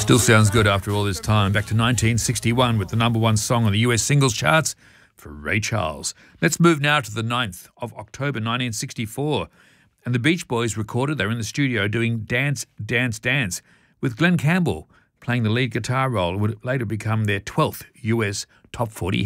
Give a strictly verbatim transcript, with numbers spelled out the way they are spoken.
Still sounds good after all this time. Back to nineteen sixty-one with the number one song on the U S singles charts for Ray Charles. Let's move now to the ninth of October nineteen sixty-four. And the Beach Boys recorded, they're in the studio doing Dance, Dance, Dance with Glenn Campbell playing the lead guitar role. It would later become their twelfth U S top forty hit.